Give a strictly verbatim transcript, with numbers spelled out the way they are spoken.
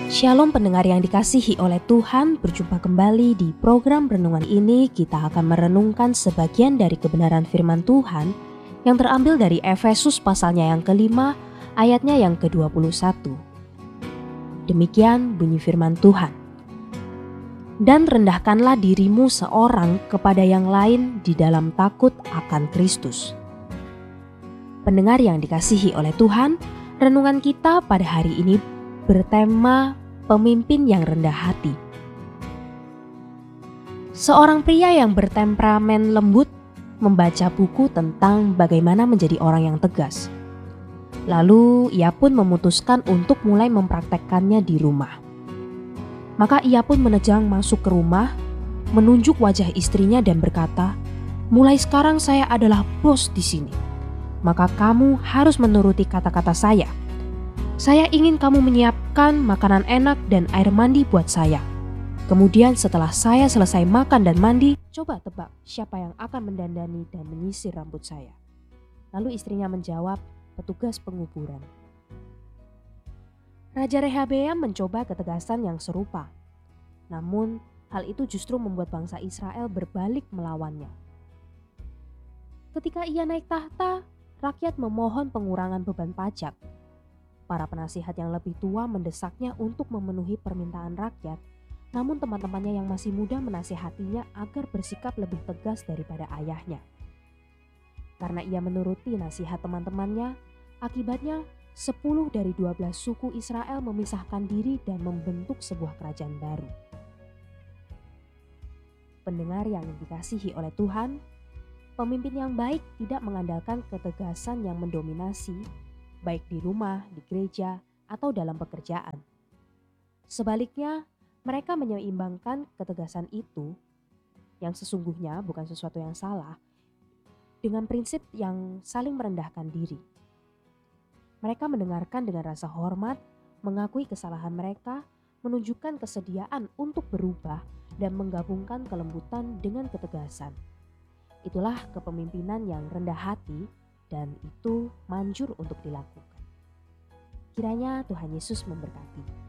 Shalom pendengar yang dikasihi oleh Tuhan, berjumpa kembali di program renungan ini. Kita akan merenungkan sebagian dari kebenaran firman Tuhan yang terambil dari Efesus pasalnya yang kelima, ayatnya yang ke dua puluh satu. Demikian bunyi firman Tuhan. Dan rendahkanlah dirimu seorang kepada yang lain di dalam takut akan Kristus. Pendengar yang dikasihi oleh Tuhan, renungan kita pada hari ini bertema pemimpin yang rendah hati. Seorang pria yang bertemperamen lembut membaca buku tentang bagaimana menjadi orang yang tegas. Lalu ia pun memutuskan untuk mulai mempraktekkannya di rumah. Maka ia pun menejang masuk ke rumah, menunjuk wajah istrinya dan berkata, "Mulai sekarang saya adalah bos di sini. Maka kamu harus menuruti kata-kata saya. Saya ingin kamu menyiapkan makanan enak dan air mandi buat saya. Kemudian setelah saya selesai makan dan mandi, coba tebak siapa yang akan mendandani dan menyisir rambut saya." Lalu istrinya menjawab, "Petugas penguburan." Raja Rehabeam mencoba ketegasan yang serupa. Namun hal itu justru membuat bangsa Israel berbalik melawannya. Ketika ia naik tahta, rakyat memohon pengurangan beban pajak. Para penasihat yang lebih tua mendesaknya untuk memenuhi permintaan rakyat, namun teman-temannya yang masih muda menasihatinya agar bersikap lebih tegas daripada ayahnya. Karena ia menuruti nasihat teman-temannya, akibatnya sepuluh dari dua belas suku Israel memisahkan diri dan membentuk sebuah kerajaan baru. Pendengar yang dikasihi oleh Tuhan, pemimpin yang baik tidak mengandalkan ketegasan yang mendominasi, baik di rumah, di gereja, atau dalam pekerjaan. Sebaliknya, mereka menyeimbangkan ketegasan itu, yang sesungguhnya bukan sesuatu yang salah, dengan prinsip yang saling merendahkan diri. Mereka mendengarkan dengan rasa hormat, mengakui kesalahan mereka, menunjukkan kesediaan untuk berubah, dan menggabungkan kelembutan dengan ketegasan. Itulah kepemimpinan yang rendah hati, dan itu manjur untuk dilakukan. Kiranya Tuhan Yesus memberkati.